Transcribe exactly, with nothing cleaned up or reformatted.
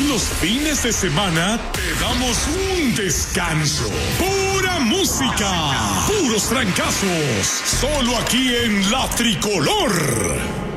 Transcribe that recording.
Los fines de semana te damos un descanso. Pura música, puros trancazos. Solo aquí en La Tricolor.